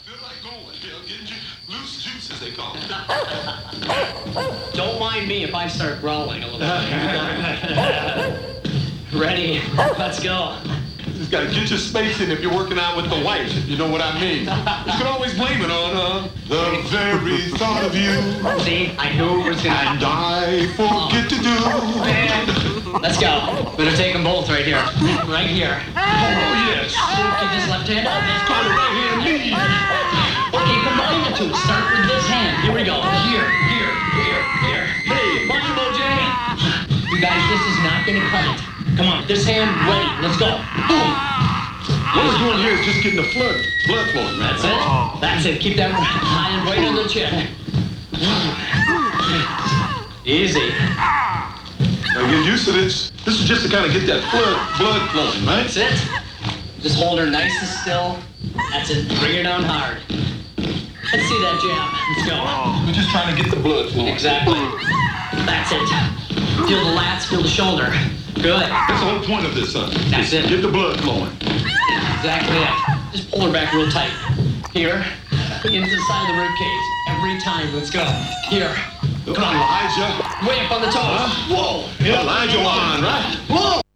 feel like going. Getting loose juice, as they call it. Don't mind me if I start growling a little bit. Ready? Let's go. You just gotta get your space in if you're working out with the wife, if you know what I mean. You can always blame it on the very thought of you. See, I knew it was gonna. And I forget to do. Man. Let's go. Better take them both right here. Right here. Oh, yes. Keep this left hand on this. By the right hand lead. Okay, combine the two. Start with this hand. Here we go. Here. Hey, Mojo Jay. You guys, this is not gonna cut it. Come on, this hand, ready. Let's go. Boom. What we're doing here is just getting the blood flowing, man. That's it. That's it. Keep that hand right on the chin. Easy. Now get used to this. This is just to kind of get that blood flowing, right? That's it. Just hold her nice and still. That's it. Bring her down hard. Let's see that jab. Let's go. We're just trying to get the blood flowing. Exactly. That's it. Feel the lats, feel the shoulder. Good. That's the whole point of this, son. That's it. Get the blood flowing. Exactly it. Just pull her back real tight. Here. Into the side of the rib cage. Every time. Let's go. Here. Come on, Elijah. Way up on the toes. Whoa. Elijah on, right? Whoa.